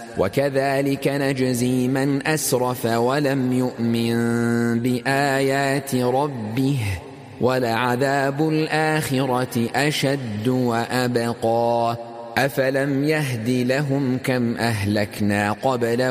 وكذلك نجزي من أسرف ولم يؤمن بآيات ربه ولعذاب الآخرة أشد وأبقى أفلم يهد لهم كم أهلكنا قبلهم